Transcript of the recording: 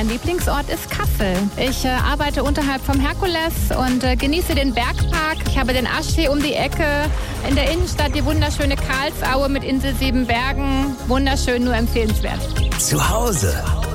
mein Lieblingsort ist Kassel. Ich arbeite unterhalb vom Herkules und genieße den Bergpark. Ich habe den Aschsee um die Ecke. In der Innenstadt die wunderschöne Karlsaue mit Insel Siebenbergen. Wunderschön, nur empfehlenswert. Zu Hause